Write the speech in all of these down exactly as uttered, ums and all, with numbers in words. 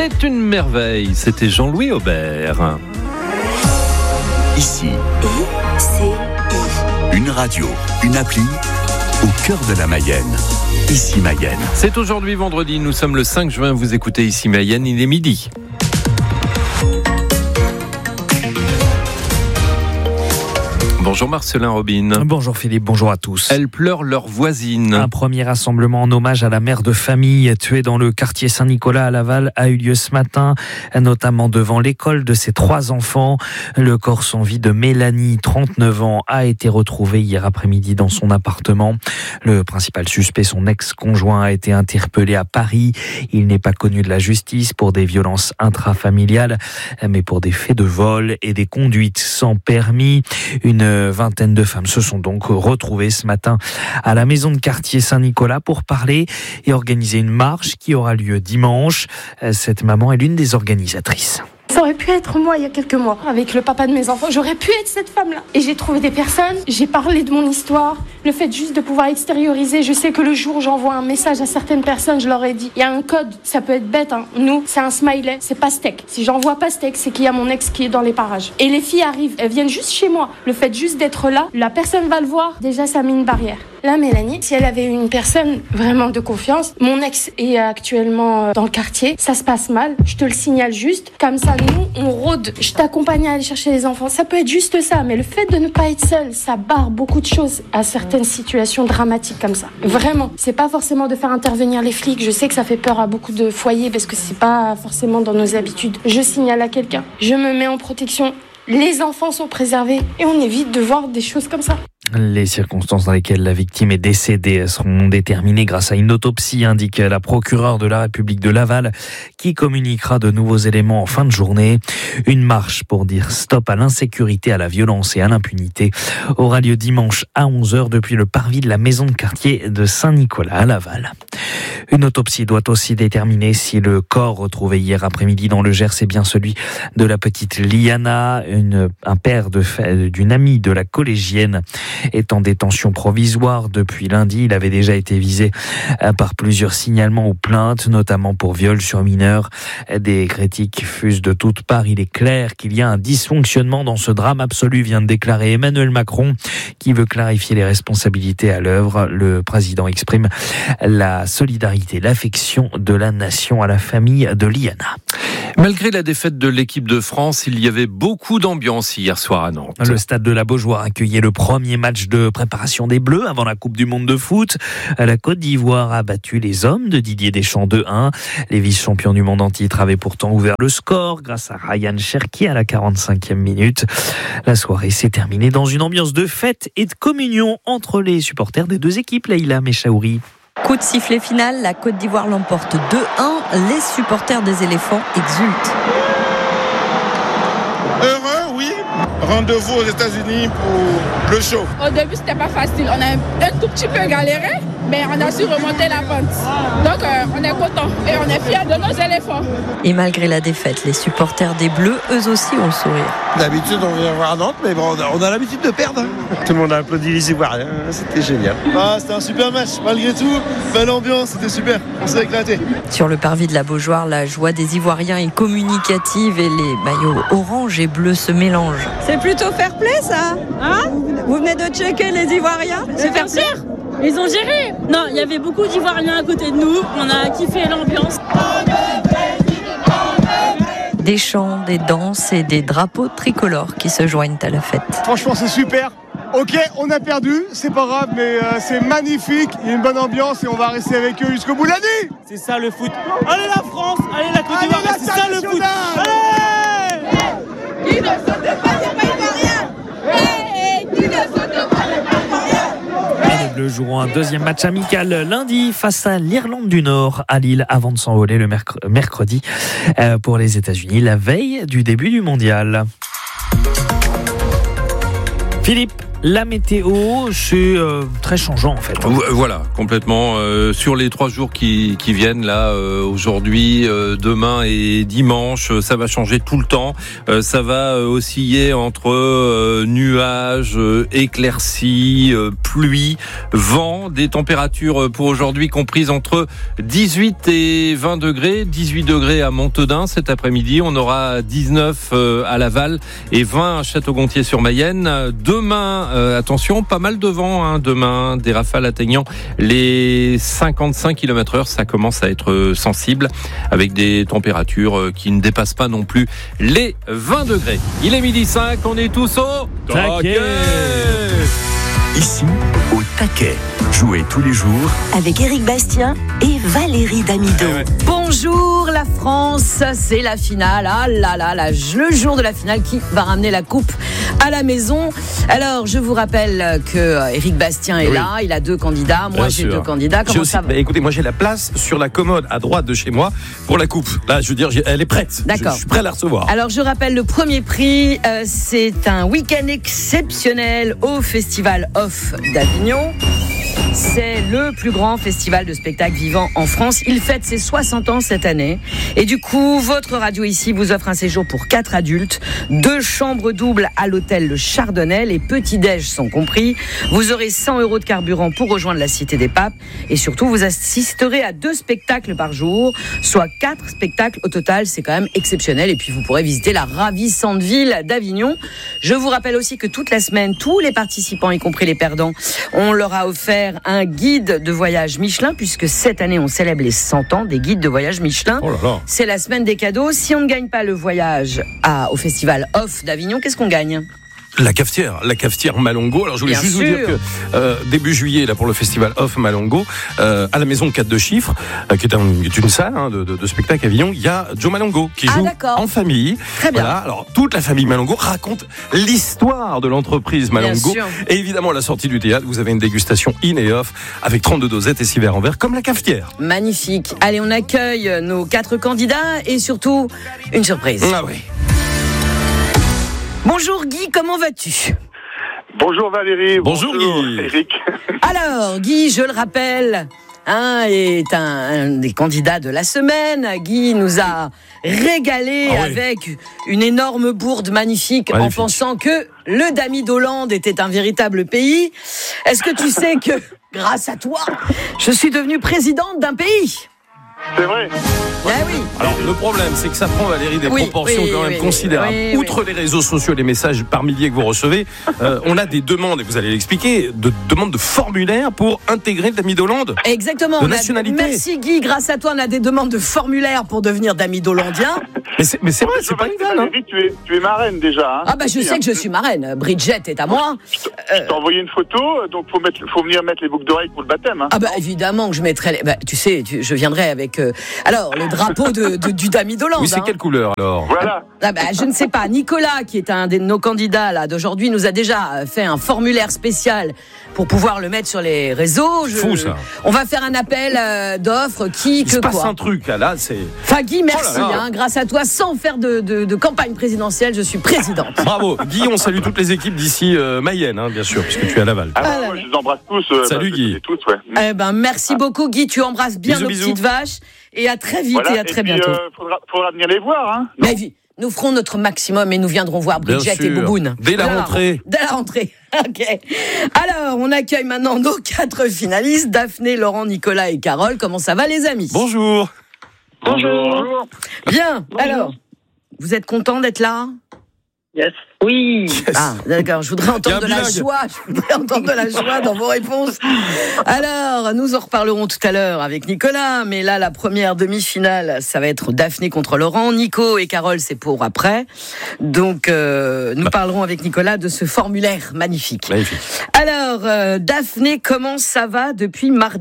C'est une merveille. C'était Jean-Louis Aubert. Ici, I C I. une radio, une appli au cœur de la Mayenne. Ici Mayenne. C'est aujourd'hui vendredi, nous sommes le cinq juin, vous écoutez Ici Mayenne, il est midi. Bonjour Marcelin Robin. Bonjour Philippe, bonjour à tous. Elles pleurent leur voisine. Un premier rassemblement en hommage à la mère de famille tuée dans le quartier Saint-Nicolas à Laval a eu lieu ce matin, notamment devant l'école de ses trois enfants. Le corps sans vie de Mélanie, trente-neuf ans, a été retrouvé hier après-midi dans son appartement. Le principal suspect, son ex-conjoint, a été interpellé à Paris. Il n'est pas connu de la justice pour des violences intrafamiliales, mais pour des faits de vol et des conduites sans permis. Une vingtaine de femmes se sont donc retrouvées ce matin à la maison de quartier Saint-Nicolas pour parler et organiser une marche qui aura lieu dimanche. Cette maman est l'une des organisatrices. Ça aurait pu être moi il y a quelques mois, avec le papa de mes enfants. J'aurais pu être cette femme-là. Et j'ai trouvé des personnes, j'ai parlé de mon histoire. Le fait juste de pouvoir extérioriser, je sais que le jour où j'envoie un message à certaines personnes, je leur ai dit, il y a un code, ça peut être bête, hein. Nous, c'est un smiley, c'est pastèque. Si j'envoie pastèque, c'est qu'il y a mon ex qui est dans les parages. Et les filles arrivent, elles viennent juste chez moi. Le fait juste d'être là, la personne va le voir, déjà ça met une barrière. Là, Mélanie, si elle avait eu une personne vraiment de confiance, mon ex est actuellement dans le quartier, ça se passe mal, je te le signale juste, comme ça nous, on rôde, je t'accompagne à aller chercher les enfants, ça peut être juste ça, mais le fait de ne pas être seule, ça barre beaucoup de choses à certaines situations dramatiques comme ça. Vraiment, c'est pas forcément de faire intervenir les flics, je sais que ça fait peur à beaucoup de foyers parce que c'est pas forcément dans nos habitudes. Je signale à quelqu'un, je me mets en protection, les enfants sont préservés et on évite de voir des choses comme ça. Les circonstances dans lesquelles la victime est décédée seront déterminées grâce à une autopsie, indique la procureure de la République de Laval, qui communiquera de nouveaux éléments en fin de journée. Une marche pour dire stop à l'insécurité, à la violence et à l'impunité aura lieu dimanche à onze heures depuis le parvis de la maison de quartier de Saint-Nicolas à Laval. Une autopsie doit aussi déterminer si le corps retrouvé hier après-midi dans le Gers est bien celui de la petite Liana, une, un père de, d'une amie de la collégienne est en détention provisoire depuis lundi. Il avait déjà été visé par plusieurs signalements ou plaintes, notamment pour viol sur mineurs. Des critiques fusent de toutes parts. Il est clair qu'il y a un dysfonctionnement dans ce drame absolu, vient de déclarer Emmanuel Macron, qui veut clarifier les responsabilités à l'œuvre. Le président exprime la solidarité, l'affection de la nation à la famille de Liana. Malgré la défaite de l'équipe de France, il y avait beaucoup d'ambiance hier soir à Nantes. Le stade de la Beaujoire accueillait le premier match de préparation des Bleus avant la Coupe du Monde de foot. La Côte d'Ivoire a battu les hommes de Didier Deschamps deux un. Les vice-champions du monde en titre avaient pourtant ouvert le score grâce à Ryan Cherki à la quarante-cinquième minute. La soirée s'est terminée dans une ambiance de fête et de communion entre les supporters des deux équipes, Leïla Mechaouri. Coup de sifflet final, la Côte d'Ivoire l'emporte deux un. Les supporters des éléphants exultent. Heureux, oui. Rendez-vous aux États-Unis pour le show. Au début, c'était pas facile. On a un tout petit peu galéré, mais on a su remonter la pente. Donc, euh, on est content et on est fiers de nos éléphants. Et malgré la défaite, les supporters des Bleus, eux aussi, ont le sourire. D'habitude, on vient voir Nantes, mais bon, on a, on a l'habitude de perdre. Tout le monde a applaudi les Ivoiriens. C'était génial. Ah, c'était un super match. Malgré tout, belle ambiance, c'était super. On s'est éclaté. Sur le parvis de la Beaujoire, la joie des Ivoiriens est communicative et les maillots orange et bleu se mélangent. C'est plutôt fair play, ça, hein? Vous venez de checker les Ivoiriens? C'est fair play. Ils ont géré. Non, il y avait beaucoup d'Ivoiriens à côté de nous. On a kiffé l'ambiance. Des chants, des danses et des drapeaux tricolores qui se joignent à la fête. Franchement, c'est super. Ok, on a perdu, c'est pas grave, mais euh, c'est magnifique. Il y a une bonne ambiance et on va rester avec eux jusqu'au bout de l'année. C'est ça le foot. Allez la France, allez la Côte d'Ivoire, c'est ça le foot. Allez! Qui ne saute pas, c'est pas ivoirien. Hey, qui ne saute pas, c'est pas ivoirien. Les Bleus joueront un deuxième match amical lundi face à l'Irlande du Nord à Lille avant de s'envoler le mercredi pour les États-Unis, la veille du début du mondial. Philippe. La météo, c'est euh, très changeant en fait. Voilà, complètement. Euh, sur les trois jours qui, qui viennent, là, euh, aujourd'hui, euh, demain et dimanche, ça va changer tout le temps. Euh, ça va euh, osciller entre euh, nuages, euh, éclaircies, euh, pluie, vent, des températures pour aujourd'hui comprises entre dix-huit et vingt degrés. dix-huit degrés à Montedin cet après-midi. On aura dix-neuf euh, à Laval et vingt à Château-Gontier-sur-Mayenne. Demain, Euh, attention, pas mal de vent hein, demain, des rafales atteignant les cinquante-cinq kilomètres heure, ça commence à être sensible avec des températures qui ne dépassent pas non plus les vingt degrés. Il est midi cinq, on est tous au taquet. Ici, au taquet. Jouez tous les jours avec Éric Bastien et Valérie Damido. Ouais. Bonjour la France, c'est la finale. Ah là là là, le jour de la finale, qui va ramener la coupe à la maison. Alors, je vous rappelle que Éric Bastien est oui. là, il a deux candidats. Moi, Bien j'ai sûr. deux candidats. Comment aussi, ça va ? bah, écoutez, moi j'ai la place sur la commode à droite de chez moi pour la coupe. Là, je veux dire, elle est prête. D'accord. Je, je suis prêt à la recevoir. Alors, je rappelle le premier prix, euh, c'est un week-end exceptionnel au Festival Off d'Avignon. C'est le plus grand festival de spectacles vivants en France. Il fête ses soixante ans cette année. Et du coup, votre radio ici vous offre un séjour pour quatre adultes, deux chambres doubles à l'hôtel Le Chardonnay. Les petits-déj sont compris. Vous aurez cent euros de carburant pour rejoindre la Cité des Papes. Et surtout, vous assisterez à deux spectacles par jour, soit quatre spectacles au total. C'est quand même exceptionnel. Et puis, vous pourrez visiter la ravissante ville d'Avignon. Je vous rappelle aussi que toute la semaine, tous les participants, y compris les perdants, on leur a offert un guide de voyage Michelin, puisque cette année on célèbre les cent ans des guides de voyage Michelin. Oh là là. C'est la semaine des cadeaux. Si on ne gagne pas le voyage à, au Festival Off d'Avignon, qu'est-ce qu'on gagne ? La cafetière, la cafetière Malongo. Alors je voulais Bien juste sûr. vous dire que euh, début juillet, là pour le festival Off Malongo, euh, à la maison quatre de chiffres, euh, qui est, un, qui est une salle hein, de, de, de spectacle à Avignon, il y a Joe Malongo qui Ah, joue d'accord. en famille. Très bien. Voilà. Alors toute la famille Malongo raconte l'histoire de l'entreprise Malongo. Bien sûr. Et évidemment, à la sortie du théâtre, vous avez une dégustation in et off avec trente-deux dosettes et six verres en verre, comme la cafetière. Magnifique. Allez, on accueille nos quatre candidats et surtout une surprise. Ah oui. Bonjour Guy, comment vas-tu ? Bonjour Valérie. Bonjour, bonjour Guy. Eric. Alors, Guy, je le rappelle, hein, est un, un des candidats de la semaine. Guy nous a régalé Ah oui. avec une énorme bourde magnifique, Magnifique. en pensant que le Dami d'Hollande était un véritable pays. Est-ce que tu sais que, grâce à toi, je suis devenue présidente d'un pays ? C'est vrai. Ah oui. Alors le problème, c'est que ça prend Valérie des Oui, proportions oui, quand même oui, considérables. oui, oui. Outre les réseaux sociaux, les messages par milliers que vous recevez, euh, on a des demandes, et vous allez l'expliquer, de demandes de formulaires pour intégrer le Dami d'Hollande. Exactement. De On a- nationalité. Merci Guy, grâce à toi, on a des demandes de formulaires pour devenir Dami d'Hollandien. Mais c'est, mais c'est vrai, c'est pas une vanne. Hein. Valérie, tu es, tu es marraine déjà. Hein. Ah bah je sais que je suis marraine. Bridget est à moi. Je t'ai envoyé une photo, donc faut mettre, faut venir mettre les boucles d'oreilles pour le baptême. Hein. Ah bah évidemment que je mettrai les... bah, tu sais, tu- je viendrai avec euh, alors le drapeau de, de- du Dami d'Hollande. Oui, c'est hein. quelle couleur alors ? Voilà. Ah bah, je ne sais pas. Nicolas, qui est un de nos candidats là d'aujourd'hui, nous a déjà fait un formulaire spécial pour pouvoir le mettre sur les réseaux. Je- Fou, ça. On va faire un appel euh, d'offres. Qui, Il que se passe quoi. un truc là, là c'est. Enfin Guy, merci. Oh là là. hein, grâce à toi, sans faire de, de, de campagne présidentielle, je suis présidente. Bravo, Guy, on salue toutes les équipes d'ici euh, Mayenne, hein, bien sûr, puisque tu es à Laval. Ah, bah, Ah là moi, là. je les embrasse tous. euh, Salut, bah, je les Guy. connais tous, ouais. Eh ben merci beaucoup Guy. Tu embrasses bien Bisous, nos bisous. petites vaches et à très vite Voilà. et à très puis, bientôt. euh, faudra, faudra venir les voir. Hein. Mais vi- nous ferons notre maximum et nous viendrons voir Bien Bridget sûr. et Bouboune. Dès la Voilà. rentrée. Dès la rentrée. Ok. Alors, on accueille maintenant nos quatre finalistes, Daphné, Laurent, Nicolas et Carole. Comment ça va les amis ? Bonjour. Bonjour. Bien. Alors, vous êtes contents d'être là ? Yes. Oui. Ah, d'accord. Je voudrais entendre de Il y a un la bilingue. joie. Je voudrais entendre de la joie dans vos réponses. Alors, nous en reparlerons tout à l'heure avec Nicolas. Mais là, la première demi-finale, ça va être Daphné contre Laurent. Nico et Carole, c'est pour après. Donc, euh, nous parlerons avec Nicolas de ce formulaire magnifique. Magnifique. Alors, euh, Daphné, comment ça va depuis mardi ?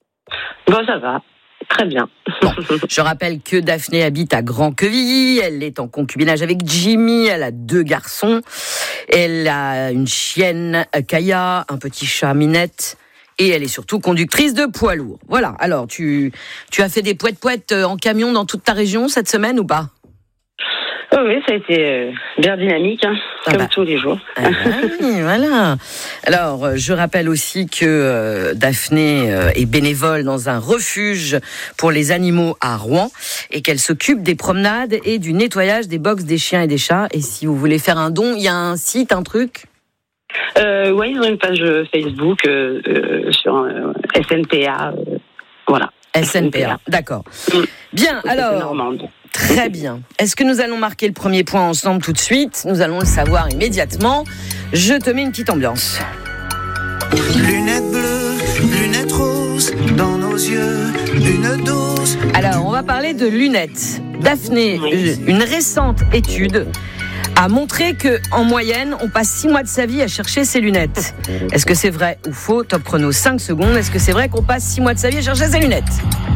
Bon, ça va. Très bien. Bon, je rappelle que Daphné habite à Grand-Quevilly, elle est en concubinage avec Jimmy, elle a deux garçons, elle a une chienne Kaya, un petit chat Minette, et elle est surtout conductrice de poids lourd. Voilà, alors tu, tu as fait des poètes-poètes en camion dans toute ta région cette semaine ou pas ? Oh oui, ça a été euh, bien dynamique, hein, Ah comme bah. tous les jours. Ah oui, voilà. Alors, euh, je rappelle aussi que euh, Daphné euh, est bénévole dans un refuge pour les animaux à Rouen et qu'elle s'occupe des promenades et du nettoyage des box des chiens et des chats. Et si vous voulez faire un don, il y a un site, un truc Euh, oui, ils ont une page Facebook euh, euh, sur euh, S N P A. Euh, voilà. S N P A, d'accord. Bien, alors... Normande. Très bien. Est-ce que nous allons marquer le premier point ensemble tout de suite ? Nous allons le savoir immédiatement. Je te mets une petite ambiance. Lunettes bleues, lunettes roses, dans nos yeux, une dose. Alors, on va parler de lunettes. Daphné, une récente étude a montré que, en moyenne, on passe six mois de sa vie à chercher ses lunettes. Est-ce que c'est vrai ou faux ? Top chrono, cinq secondes. Est-ce que c'est vrai qu'on passe six mois de sa vie à chercher ses lunettes ?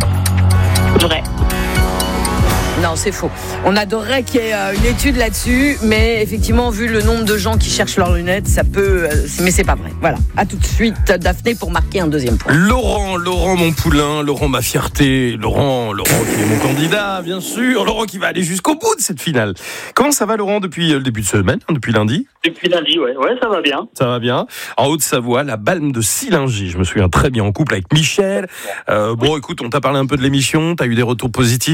Vrai. Non, c'est faux. On adorerait qu'il y ait une étude là-dessus, mais effectivement, vu le nombre de gens qui cherchent leurs lunettes, ça peut... Mais c'est pas vrai. Voilà. À tout de suite, Daphné, pour marquer un deuxième point. Laurent, Laurent mon poulain, Laurent ma fierté, Laurent, Laurent qui est mon candidat, bien sûr, Laurent qui va aller jusqu'au bout de cette finale. Comment ça va, Laurent, depuis le début de semaine, hein, depuis lundi ? Depuis lundi, ouais, ouais, ça va bien. Ça va bien. En Haute-Savoie, la Balme de Sillingy, je me souviens très bien, en couple avec Michel. Euh, bon, écoute, on t'a parlé un peu de l'émission, t'as eu des retours positifs ?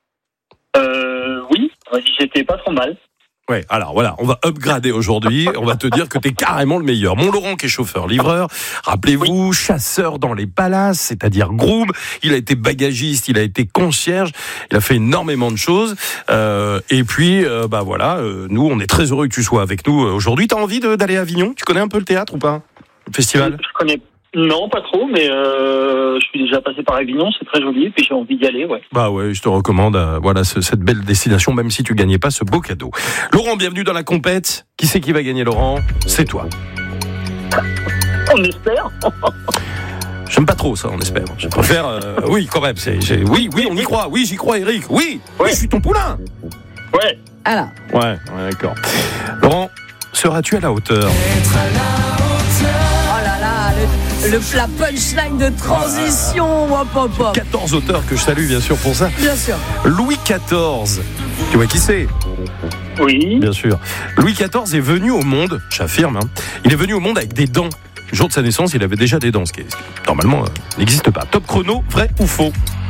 Euh, oui, j'étais pas trop mal. Ouais, alors voilà, on va upgrader aujourd'hui, on va te dire que t'es carrément le meilleur. Mon Laurent qui est chauffeur-livreur, rappelez-vous, oui. Chasseur dans les palaces, c'est-à-dire groom, il a été bagagiste, il a été concierge, il a fait énormément de choses, euh, et puis, euh, bah voilà, euh, nous on est très heureux que tu sois avec nous aujourd'hui. T'as envie de, d'aller à Avignon ? Tu connais un peu le théâtre ou pas ? Le festival ? Je connais Non, pas trop, mais euh, je suis déjà passé par Avignon, c'est très joli, puis j'ai envie d'y aller, ouais. Bah ouais, je te recommande, euh, voilà, ce, cette belle destination, même si tu gagnais pas ce beau cadeau. Laurent, bienvenue dans la compète. Qui c'est qui va gagner, Laurent ? C'est toi. On espère. J'aime pas trop ça, on espère. Je préfère, euh, oui, quand même. C'est, j'ai, oui, oui, on y croit. Oui, j'y crois, Eric. Oui, ouais. Oui, je suis ton poulain. Ouais. Alors. Ouais, ouais, d'accord. Laurent, seras-tu à la hauteur ? Le, la punchline de transition, hop, hop, hop. quatorze auteurs que je salue, bien sûr, pour ça. Bien sûr. Louis quatorze, tu vois qui c'est ? Oui. Bien sûr. Louis quatorze est venu au monde, j'affirme, hein, il est venu au monde avec des dents. Le jour de sa naissance, il avait déjà des dents, ce qui, est, ce qui normalement euh, n'existe pas. Top chrono, vrai ou faux ?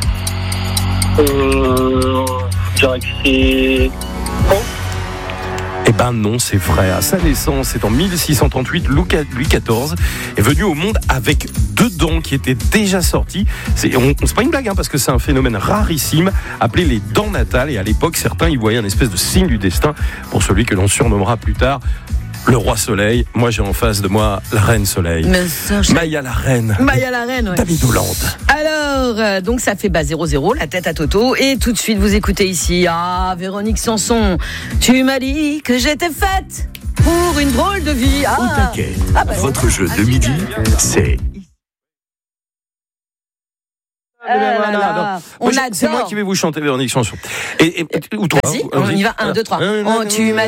Euh. Je dirais que c'est faux. Eh ben non, c'est vrai. À sa naissance, c'est en mille six cent trente-huit, Louis quatorze est venu au monde avec deux dents qui étaient déjà sorties. C'est, on, c'est pas une blague, hein, parce que c'est un phénomène rarissime appelé les dents natales. Et à l'époque, certains y voyaient un espèce de signe du destin pour celui que l'on surnommera plus tard le roi Soleil. Moi, j'ai en face de moi la reine Soleil. Ça, Maya la reine. Maya la reine, ouais. David Hollande. Alors, euh, donc ça fait bah, zéro zéro, la tête à Toto. Et tout de suite, vous écoutez ici, ah, Véronique Sanson. Tu m'as dit que j'étais faite pour une drôle de vie. Ah, Au taquet. Ah, bah, Votre jeu de midi, c'est... Ah là là. On moi, c'est moi qui vais vous chanter Véronique Sanson. Et, et, ou toi, Vas-y, on y va. un, deux, trois. Tu m'as